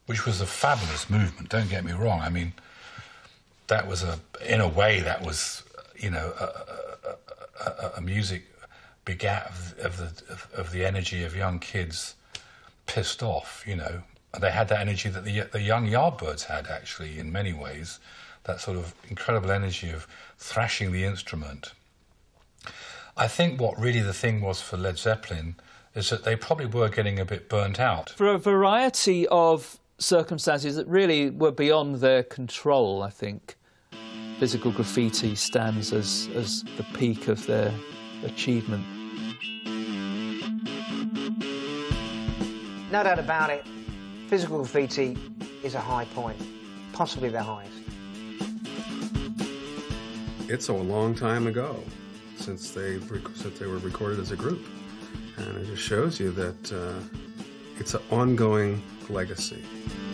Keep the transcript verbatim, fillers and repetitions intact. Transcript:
which was a fabulous movement, don't get me wrong. I mean, that was a, in a way, that was, you know, a, a, a, a music begat of, of the of, of the energy of young kids pissed off, you know. And they had that energy that the the young Yardbirds had, actually, in many ways, that sort of incredible energy of thrashing the instrument. I think what really the thing was for Led Zeppelin is that they probably were getting a bit burnt out. For a variety of circumstances that really were beyond their control, I think Physical Graffiti stands as, as the peak of their achievement. No doubt about it, Physical Graffiti is a high point, possibly the highest. It's a long time ago since they, since they were recorded as a group. And it just shows you that uh, it's an ongoing legacy.